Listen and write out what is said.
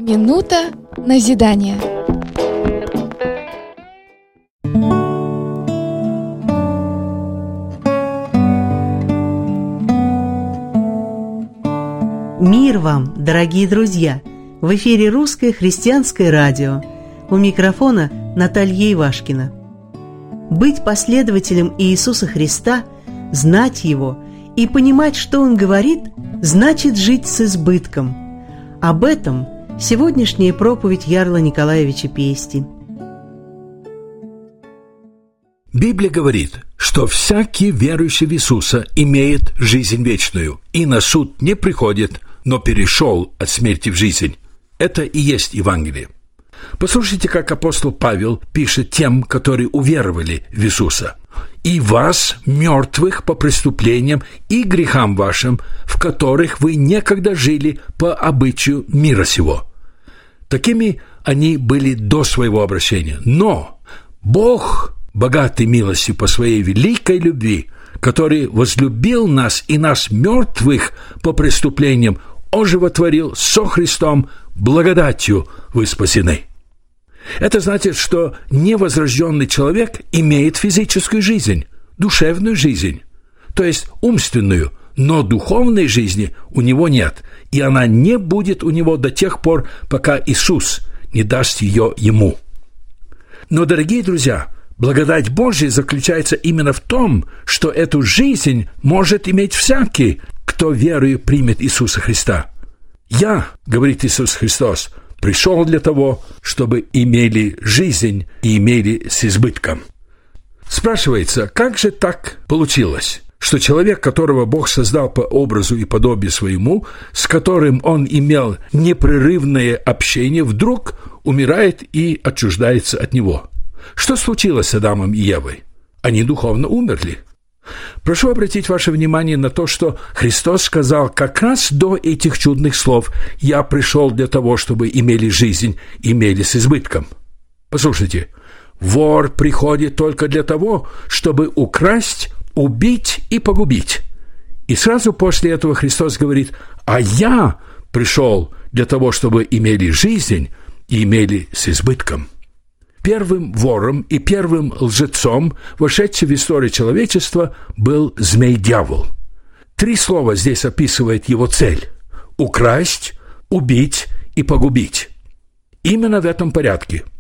Минута назидания. Мир вам, дорогие друзья! В эфире Русское христианское радио. У микрофона Наталья Ивашкина. Быть последователем Иисуса Христа, знать Его и понимать, что Он говорит, значит жить с избытком. Об этом сегодняшняя проповедь Ярла Николаевича Пести. Библия говорит, что всякий верующий в Иисуса имеет жизнь вечную и на суд не приходит, но перешел от смерти в жизнь. Это и есть Евангелие. Послушайте, как апостол Павел пишет тем, которые уверовали в Иисуса. «И вас, мертвых по преступлениям и грехам вашим, в которых вы некогда жили по обычаю мира сего». Такими они были до своего обращения. Но Бог, богатый милостью по своей великой любви, который возлюбил нас и нас, мертвых по преступлениям, оживотворил со Христом, благодатью вы спасены. Это значит, что невозрожденный человек имеет физическую жизнь, душевную жизнь, то есть умственную, но духовной жизни у него нет, и она не будет у него до тех пор, пока Иисус не даст ее ему. Но, дорогие друзья, благодать Божья заключается именно в том, что эту жизнь может иметь всякий, кто верою примет Иисуса Христа. «Я, — говорит Иисус Христос, — пришел для того, чтобы имели жизнь и имели с избытком». Спрашивается, как же так получилось, что человек, которого Бог создал по образу и подобию своему, с которым он имел непрерывное общение, вдруг умирает и отчуждается от него? Что случилось с Адамом и Евой? Они духовно умерли. Прошу обратить ваше внимание на то, что Христос сказал как раз до этих чудных слов: «Я пришел для того, чтобы имели жизнь, имели с избытком». Послушайте, вор приходит только для того, чтобы украсть, убить и погубить. И сразу после этого Христос говорит: «А я пришел для того, чтобы имели жизнь и имели с избытком». Первым вором и первым лжецом, вошедшим в историю человечества, был змей-дьявол. 3 слова здесь описывает его цель: украсть, убить и погубить. Именно в этом порядке.